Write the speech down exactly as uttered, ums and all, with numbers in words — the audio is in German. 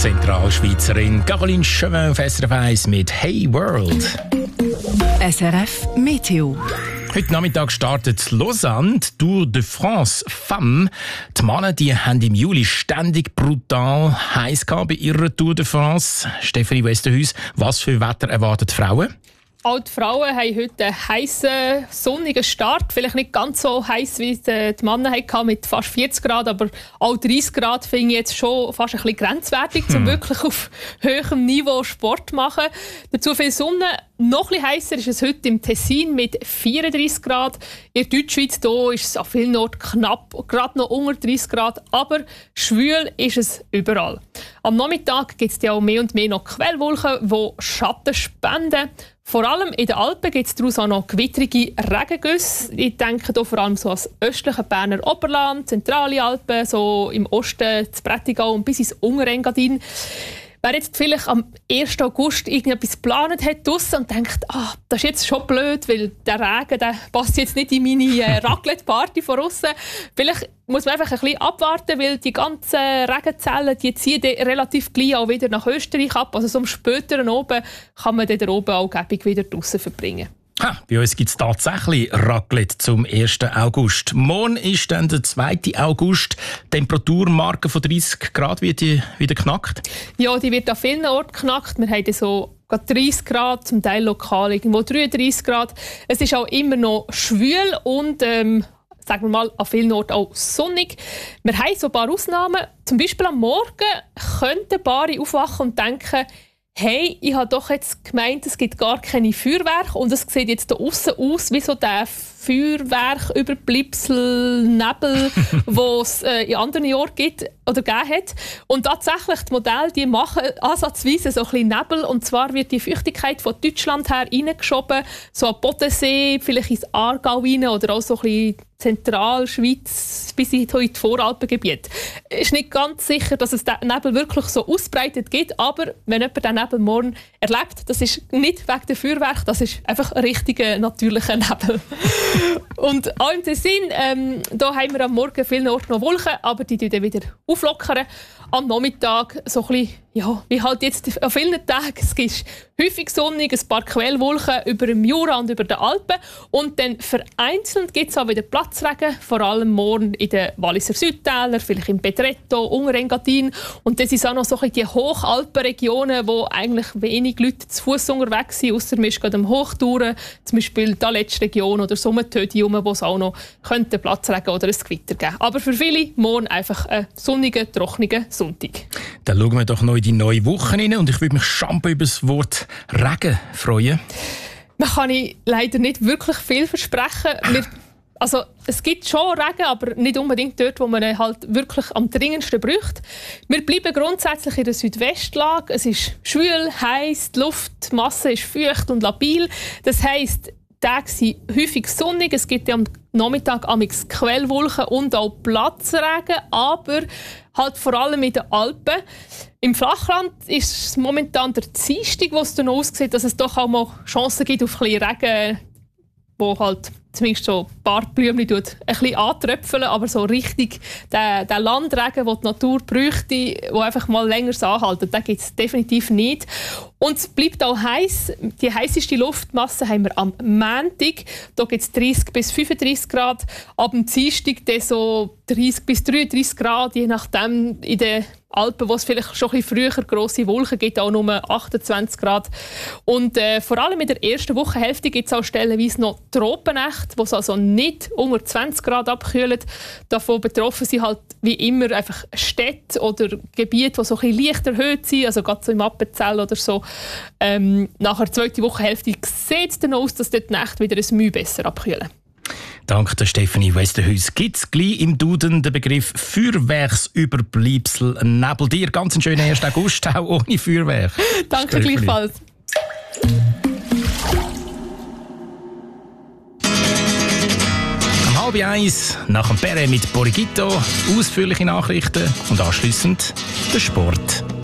Zentralschweizerin Caroline Chauvin auf S R F eins mit «Hey World». S R F Meteo. Heute Nachmittag startet Lausanne, die Tour de France Femme. Die Männer die haben im Juli ständig brutal heiß gehabt bei ihrer Tour de France. Stefanie Westerhuis, was für Wetter erwartet die Frauen? All die Frauen haben heute einen heissen, sonnigen Start. Vielleicht nicht ganz so heiß, wie die Männer hatten, mit fast vierzig Grad, aber auch dreißig Grad finde ich jetzt schon fast ein bisschen grenzwertig, hm. um wirklich auf höherem Niveau Sport zu machen. Dazu viel Sonne. Noch ein bisschen heißer ist es heute im Tessin mit vierunddreißig Grad. In der Deutschschweiz hier ist es an vielen Orten knapp, gerade noch unter dreißig Grad, aber schwül ist es überall. Am Nachmittag gibt es ja auch mehr und mehr noch Quellwolken, die Schatten spenden. Vor allem in den Alpen gibt es daraus auch noch gewittrige Regengüsse. Ich denke hier vor allem so ans östliche Berner Oberland, zentrale Alpen, so im Osten, das Prättigau und bis ins Unterengadin. Wer jetzt vielleicht am ersten August irgendetwas geplant hat draussen und denkt, ah, das ist jetzt schon blöd, weil der Regen der passt jetzt nicht in meine äh, Raclette-Party von aussen. Vielleicht muss man einfach ein bisschen abwarten, weil die ganzen Regenzellen die ziehen relativ gleich auch wieder nach Österreich ab. Also so am späteren oben kann man dann oben auch gäbig wieder draussen verbringen. Ha, bei uns gibt es tatsächlich Raclette zum ersten August. Morgen ist dann der zweite August. Die Temperaturmarke von dreißig Grad wird die wieder knackt? Ja, die wird an vielen Orten knackt. Wir haben so dreißig Grad, zum Teil lokal irgendwo dreiunddreißig Grad. Es ist auch immer noch schwül und ähm, sagen wir mal, an vielen Orten auch sonnig. Wir haben so ein paar Ausnahmen. Zum Beispiel am Morgen könnten Paare aufwachen und denken, hey, ich habe doch jetzt gemeint, es gibt gar keine Feuerwerke und es sieht jetzt da aussen aus wie so der Feuerwerk-Überbleibsel, Nebel, den es äh, in anderen Orten gibt oder gegeben hat. Und tatsächlich, die Modelle die machen ansatzweise so ein bisschen Nebel und zwar wird die Feuchtigkeit von Deutschland her reingeschoben, so am Bodensee, vielleicht ins Aargau rein oder auch so ein bisschen Zentralschweiz bis in die Voralpengebiet. Es ist nicht ganz sicher, dass es den Nebel wirklich so ausbreitet gibt, aber wenn jemand den Nebel morgen erlebt, das ist nicht wegen dem Feuerwerk, das ist einfach ein richtiger, natürlicher Nebel. Und auch im Tessin, ähm, da haben wir am Morgen vielen Orten noch Wolken, aber die dann wieder auflockern. Am Nachmittag so ein bisschen, ja, wie halt jetzt an vielen Tagen. Es ist häufig sonnig, ein paar Quellwolken über dem Jura und über den Alpen. Und dann vereinzelt gibt es auch wieder Platzregen, vor allem morgen in den Walliser Südtälern, vielleicht im Bedretto, Unterengadin. Und das sind auch noch so die Hochalpenregionen, wo eigentlich wenig Leute zu Fuß unterwegs sind, ausser man ist gerade am Hochtouren, zum Beispiel die letzte Region oder Sommertödium, wo es auch noch könnte Platzregen oder ein Gewitter geben. Aber für viele morgen einfach ein sonniger, trockener Sonntag. Dann schauen wir doch noch in die neue Woche rein und ich würde mich schon über das Wort Regen freuen. Man kann ich leider nicht wirklich viel versprechen. Wir, also, es gibt schon Regen, aber nicht unbedingt dort, wo man ihn halt wirklich am dringendsten braucht. Wir bleiben grundsätzlich in der Südwestlage. Es ist schwül, heiß, die Luftmasse ist feucht und labil. Das heisst, die Tage sind häufig sonnig. Es gibt ja am Nachmittag amigs Quellwolken und auch Platzregen, aber halt vor allem in den Alpen. Im Flachland ist es momentan der Dienstag, wo es dann aussieht, dass es doch auch mal Chancen gibt auf ein bisschen Regen, wo halt zumindest so ein paar Blümchen ein bisschen antröpfeln, aber so richtig den, den Landregen, den die Natur bräuchte, der einfach mal länger anhalten, den gibt es definitiv nicht. Und es bleibt auch heiß. Die heisseste Luftmasse haben wir am Montag. Da gibt es dreißig bis fünfunddreißig Grad. Ab dem Dienstag dann so dreißig bis dreiunddreißig Grad, je nachdem in den Alpen, wo es vielleicht schon ein bisschen früher grosse Wolken gibt, auch nur achtundzwanzig Grad. Und äh, vor allem in der ersten Wochenhälfte gibt es auch stellenweise noch Tropennächte, wo es also nicht unter zwanzig Grad abkühlen. Davon betroffen sind halt wie immer einfach Städte oder Gebiete, die so ein bisschen leicht erhöht sind, also gerade so im Appenzell oder so. Ähm, nach der zweiten Wochenhälfte sieht es dann aus, dass dort die Nächte wieder ein Mühe besser abkühlen. Dank der Stefanie Westerhuis gibt es gleich im Duden den Begriff Feuerwerksüberbleibsel Nebel. Dir ganz einen schönen ersten August, auch ohne Feuerwerk. Danke gleichfalls. Um halb eins nach dem Perre mit Borigito, ausführliche Nachrichten und anschliessend der Sport.